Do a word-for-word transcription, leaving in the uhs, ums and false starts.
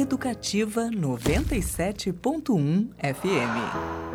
Educativa noventa e sete ponto um F M.